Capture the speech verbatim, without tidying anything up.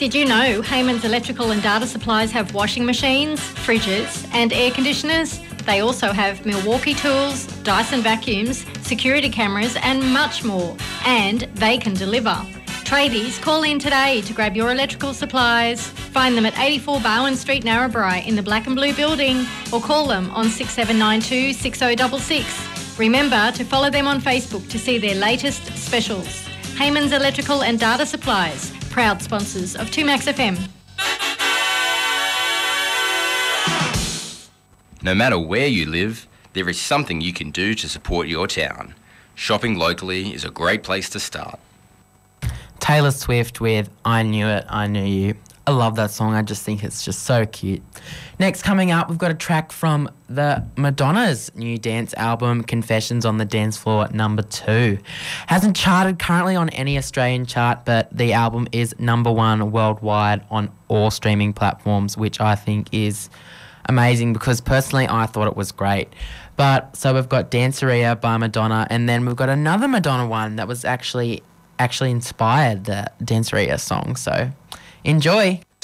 Did you know Heyman's Electrical and Data Supplies have washing machines, fridges and air conditioners? They also have Milwaukee tools, Dyson vacuums, security cameras and much more. And they can deliver. Tradies, call in today to grab your electrical supplies. Find them at eighty-four Bowen Street, Narrabri in the Black and Blue building or call them on six seven nine two, six zero six six. Remember to follow them on Facebook to see their latest specials. Heyman's Electrical and Data Supplies, proud sponsors of two Max F M. No matter where you live, there is something you can do to support your town. Shopping locally is a great place to start. Taylor Swift with I Knew It, I Knew You. I love that song. I just think it's just so cute. Next, coming up, we've got a track from the Madonna's new dance album, Confessions on the Dance Floor, number two. Hasn't charted currently on any Australian chart, but the album is number one worldwide on all streaming platforms, which I think is amazing because personally I thought it was great. But so we've got Danceria by Madonna, and then we've got another Madonna one that was actually actually inspired the Danceria song. So enjoy.